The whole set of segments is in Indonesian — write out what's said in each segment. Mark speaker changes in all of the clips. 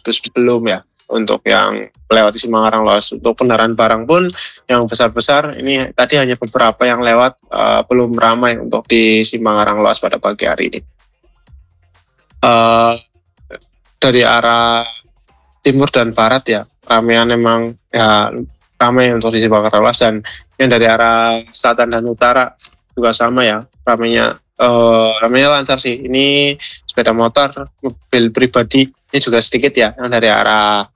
Speaker 1: bus belum ya untuk yang melewati Simangarang Loas. Untuk kendaraan barang pun yang besar-besar ini tadi hanya beberapa yang lewat, belum ramai untuk di Simangarang Loas pada pagi hari ini. Dari arah timur dan barat ya ramean memang ya ramai untuk di Simangarang Loas, dan yang dari arah selatan dan utara juga sama ya ramainya lancar sih. Ini sepeda motor, mobil pribadi ini juga sedikit ya yang dari arah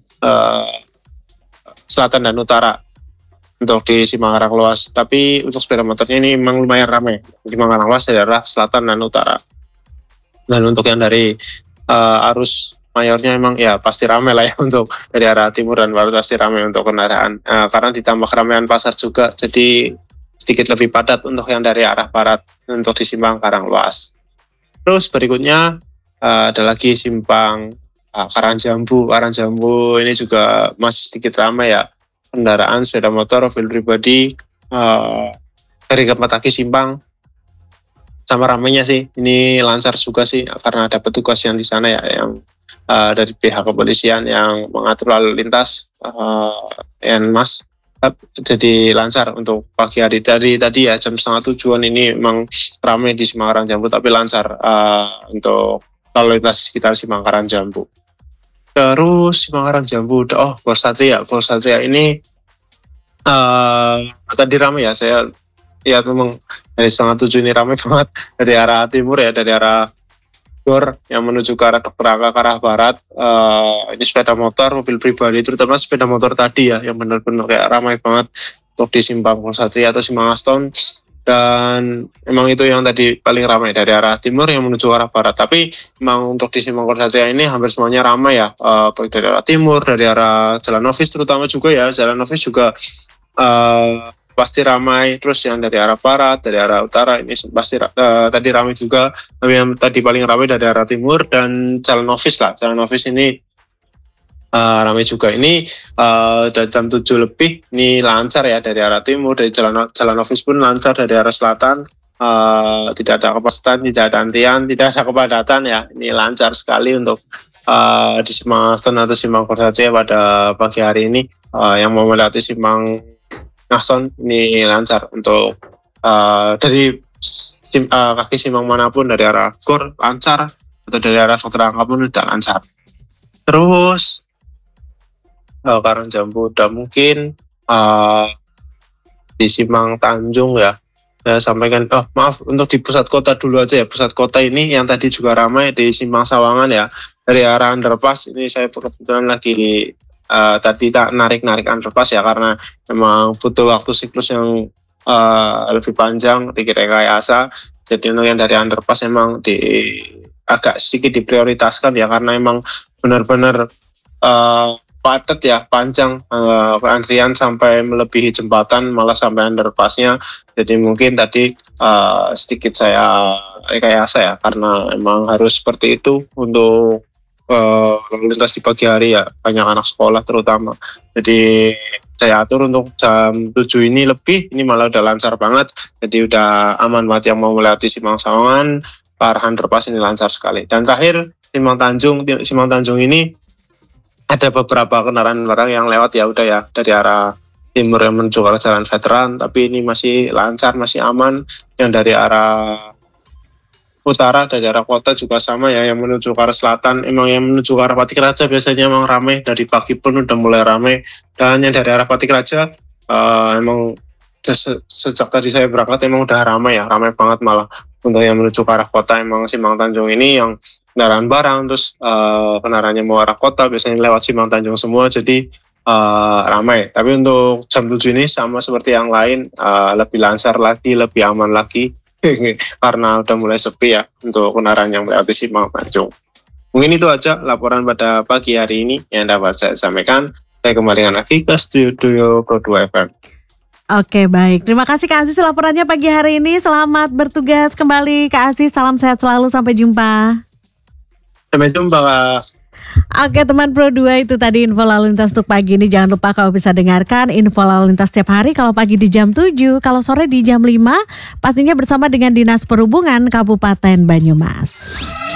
Speaker 1: selatan dan utara untuk di Simangarang Loas. Tapi untuk sepeda motornya ini memang lumayan ramai di Simangarang Loas dari arah selatan dan utara. Dan untuk yang dari arus mayornya memang ya pasti ramai lah ya untuk dari arah timur dan barat pasti ramai untuk kendaraan, karena ditambah keramaian pasar juga jadi sedikit lebih padat untuk yang dari arah barat untuk di Simangarang Loas. Terus berikutnya ada lagi simpang Karangjambu. Karangjambu ini juga masih sedikit ramai ya kendaraan sepeda motor, mobil pribadi dari Kepataki Simpang. Sama ramainya sih ini lancar juga sih karena ada petugas yang di sana ya yang dari pihak kepolisian yang mengatur lalu lintas mas. Jadi lancar untuk pagi hari. Dari tadi ya jam 6:30 ini memang ramai di Simangarang Jambu, tapi lancar untuk lalu lintas sekitar Simangarang Jambu. Terus Simangarang Jambu, Gor Satria. Gor Satria ini tadi ramai ya, saya lihat memang dari 6:30 ini ramai banget dari arah timur ya, dari arah Gor yang menuju ke arah Dr. Angka ke arah barat. Ini sepeda motor, mobil pribadi, terutama sepeda motor tadi ya yang benar-benar kayak ramai banget untuk di simpang Gor Satria atau Simpang Aston. Dan memang itu yang tadi paling ramai dari arah timur yang menuju ke arah barat. Tapi memang untuk di simpang Gor Satria ini hampir semuanya ramai ya, baik dari arah timur, dari arah Jalan Novis terutama juga ya. Jalan Novis juga pasti ramai. Terus yang dari arah barat, dari arah utara ini pasti tadi ramai juga. Tapi yang tadi paling ramai dari arah timur dan Jalan Novis lah. Jalan Novis ini ramai juga. Ini dari jam 7 lebih ini lancar ya dari arah timur. Dari Jalan Novis pun lancar dari arah selatan. Tidak ada kepadatan, tidak ada antrian, tidak ada kepadatan ya. Ini lancar sekali untuk di Simpang Aston atau Simpang Gor Satria pada pagi hari ini. Yang mau melewati Simpang Aston ini lancar untuk dari kaki simpang manapun, dari arah Gor lancar atau dari arah Dr. Angka pun sudah lancar. Terus Karangjambu udah mungkin di Simpang Tanjung ya. Saya sampaikan, maaf untuk di pusat kota dulu aja ya. Pusat kota ini yang tadi juga ramai di Simpang Sawangan ya. Dari arah underpass ini saya kebetulan lagi tadi tak narik underpass ya, karena memang butuh waktu siklus yang lebih panjang di rekayasa. Jadi untuk yang dari underpass memang agak sedikit diprioritaskan ya, karena memang benar-benar padat ya, panjang antrian sampai melebihi jembatan, malah sampai underpassnya. Jadi mungkin tadi sedikit saya rekayasa ya, karena memang harus seperti itu untuk lalu lintas di pagi hari ya, banyak anak sekolah terutama. Jadi saya atur untuk jam 7 ini lebih, ini malah udah lancar banget. Jadi udah aman banget yang mau melewati Simpang Sawangan, ke arah underpass ini lancar sekali. Dan terakhir Simpang Tanjung ini ada beberapa kendaraan barang yang lewat ya, udah ya dari arah timur yang menuju ke arah Jalan Veteran, tapi ini masih lancar, masih aman. Yang dari arah utara, dari arah kota juga sama ya, yang menuju ke arah selatan, emang yang menuju ke arah Patik Raja biasanya emang ramai, dari pagi pun udah mulai ramai. Dan yang dari arah Patik Raja emang sejak tadi saya berangkat emang udah ramai ya, ramai banget malah. Untuk yang menuju ke arah kota emang Simpang Tanjung ini yang kendaraan barang, terus kendaraannya mau arah kota biasanya lewat Simpang Tanjung semua, jadi ramai. Tapi untuk jam 7 ini sama seperti yang lain, lebih lancar lagi, lebih aman lagi karena udah mulai sepi ya untuk kendaraan yang melewati Simpang Tanjung. Mungkin itu aja laporan pada pagi hari ini yang dapat saya sampaikan. Saya kembalikan lagi ke studio Pro 2 FM.
Speaker 2: Oke, baik. Terima kasih Kak Aziz laporannya pagi hari ini. Selamat bertugas kembali Kak Aziz. Salam sehat selalu. Sampai jumpa.
Speaker 1: Sampai jumpa Kak.
Speaker 2: Oke teman Pro 2, itu tadi info lalu lintas untuk pagi ini. Jangan lupa kalau bisa dengarkan info lalu lintas setiap hari. Kalau pagi di jam 7, kalau sore di jam 5, pastinya bersama dengan Dinas Perhubungan Kabupaten Banyumas.